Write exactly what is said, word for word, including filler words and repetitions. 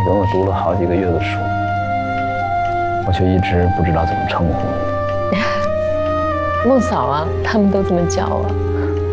你跟我读了好几个月的书，我却一直不知道怎么称呼你。 孟嫂啊，他们都这么叫啊。